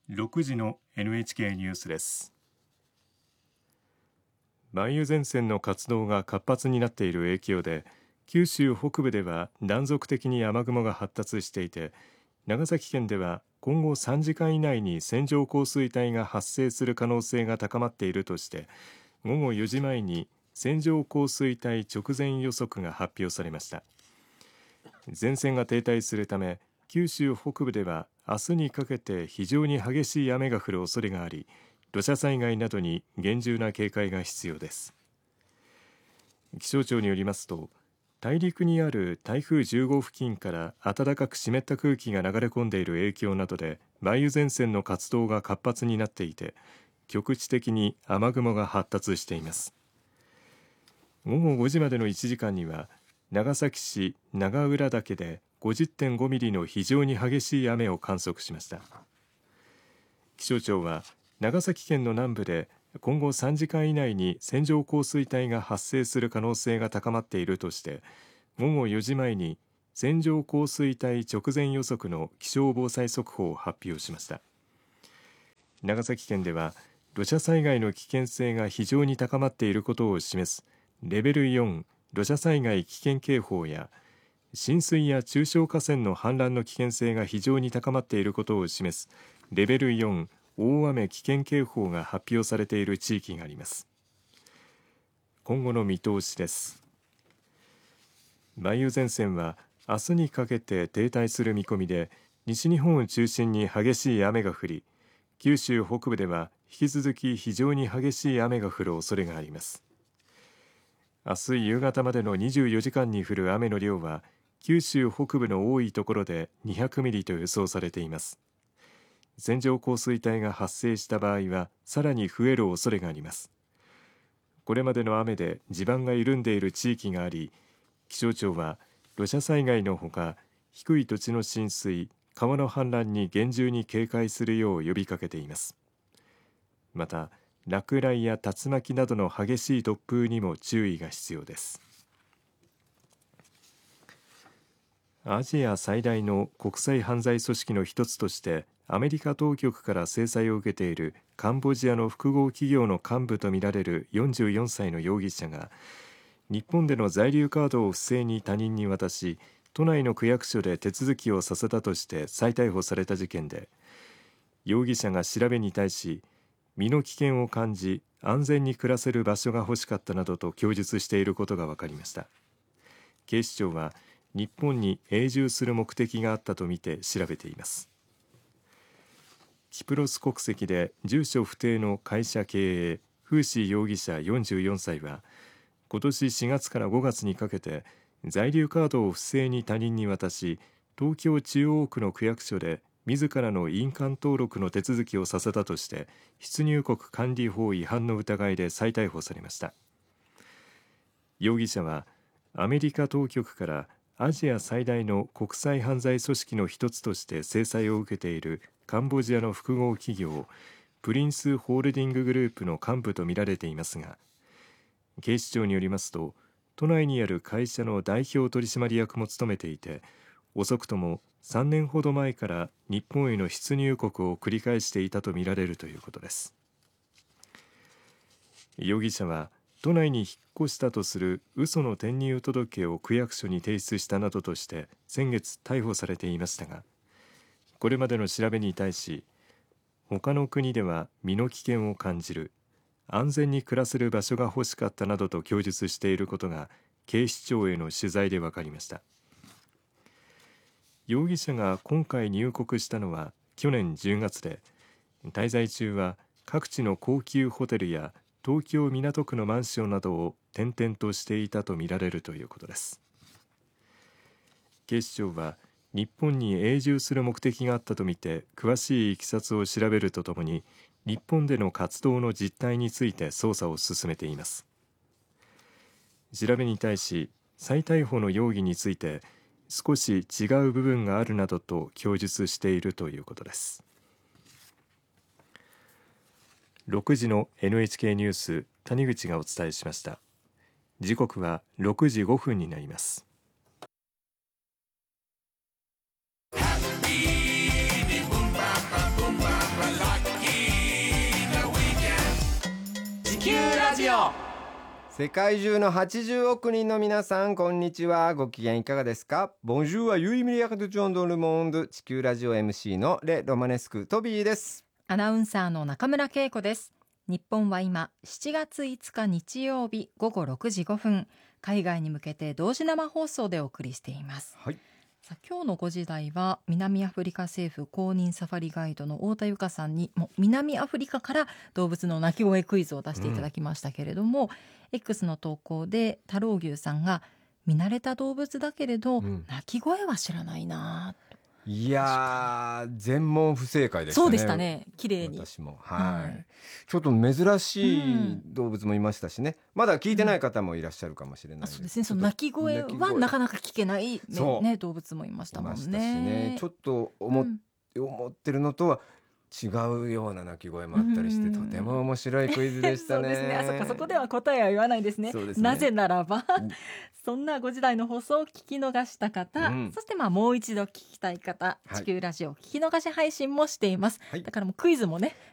6時の NHK ニュースです。 梅雨前線の活動が活発になっている影響で、九州北部では断続的に雨雲が発達していて、長崎県では今後3時間以内に線状降水帯が発生する可能性が高まっているとして、午後4時前に線状降水帯直前予測が発表されました。前線が停滞するため、九州北部では明日にかけて非常に激しい雨が降る恐れがあり、土砂災害などに厳重な警戒が必要です。気象庁によりますと、大陸にある台風10号付近から暖かく湿った空気が流れ込んでいる影響などで梅雨前線の活動が活発になっていて、局地的に雨雲が発達しています。午後5時までの1時間には長崎市長浦岳で50.5 ミリの非常に激しい雨を観測しました。気象庁は長崎県の南部で今後3時間以内に線状降水帯が発生する可能性が高まっているとして、午後4時前に線状降水帯直前予測の気象防災速報を発表しました。長崎県では土砂災害の危険性が非常に高まっていることを示すレベル4土砂災害危険警報や、浸水や中小河川の氾濫の危険性が非常に高まっていることを示すレベル4大雨危険警報が発表されている地域があります。今後の見通しです。梅雨前線は明日にかけて停滞する見込みで、西日本を中心に激しい雨が降り、九州北部では引き続き非常に激しい雨が降る恐れがあります。明日夕方までの24時間に降る雨の量は、九州北部の多いところで200ミリと予想されています。線状降水帯が発生した場合はさらに増える恐れがあります。これまでの雨で地盤が緩んでいる地域があり、気象庁は土砂災害のほか低い土地の浸水、川の氾濫に厳重に警戒するよう呼びかけています。また落雷や竜巻などの激しい突風にも注意が必要です。アジア最大の国際犯罪組織の一つとしてアメリカ当局から制裁を受けているカンボジアの複合企業の幹部とみられる44歳の容疑者が、日本での在留カードを不正に他人に渡し、都内の区役所で手続きをさせたとして再逮捕された事件で、容疑者が調べに対し、身の危険を感じ安全に暮らせる場所が欲しかったなどと供述していることが分かりました。警視庁は日本に永住する目的があったとみて調べています。キプロス国籍で住所不定の会社経営、フーシー容疑者44歳は、今年4月から5月にかけて在留カードを不正に他人に渡し、東京中央区の区役所で自らの印鑑登録の手続きをさせたとして、出入国管理法違反の疑いで再逮捕されました。容疑者はアメリカ当局からアジア最大の国際犯罪組織の一つとして制裁を受けているカンボジアの複合企業プリンスホールディンググループの幹部とみられていますが、警視庁によりますと、都内にある会社の代表取締役も務めていて、遅くとも3年ほど前から日本への出入国を繰り返していたとみられるということです。容疑者は都内に引っ越したとする嘘の転入届を区役所に提出したなどとして先月逮捕されていましたが、これまでの調べに対し、他の国では身の危険を感じる、安全に暮らせる場所が欲しかったなどと供述していることが警視庁への取材で分かりました。容疑者が今回入国したのは去年10月で、滞在中は各地の高級ホテルや東京港区のマンションなどを転々としていたとみられるということです。警視庁は日本に永住する目的があったとみて詳しいいきさつを調べるとともに、日本での活動の実態について捜査を進めています。調べに対し再逮捕の容疑について、少し違う部分があるなどと供述しているということです。6時の NHK ニュース、谷口がお伝えしました。時刻は6時5分になります。 Happy, boom, ba, ba, boom, ba, ba, 世界中の80億人の皆さん、こんにちは。ご機嫌いかがですか？ボンジューはユイミリアクドジョンドルモンド地球ラジオ MC のレ・ロマネスクトビーです。 アナウンサーの中村恵子です。日本は今7月5日日曜日午後6時5分、海外に向けて同時生放送でお送りしています。 はい。 さあ、今日の5時台は南アフリカ政府公認サファリガイドの太田由香さんにも南アフリカから動物の鳴き声クイズを出していただきましたけれども、X の投稿で太郎牛さんが見慣れた動物だけれど、鳴き声は知らないなと。 いやー、全問不正解でしたね。 そうでしたね。綺麗に。 私も、ちょっと珍しい動物もいましたしね、まだ聞いてない方もいらっしゃるかもしれないです。 そうですね。その鳴き声はなかなか聞けない、ね、動物もいましたもんね。 いましたしね。ちょっと思ってるのとは違うような鳴き声もあったりして、とても面白いクイズでしたね。 そうですね。そこでは答えは言わないですね。なぜならば、そんな5時台の放送を聞き逃した方、そしてもう一度聞きたい方、地球ラジオ聞き逃し配信もしています。だからもうクイズもね、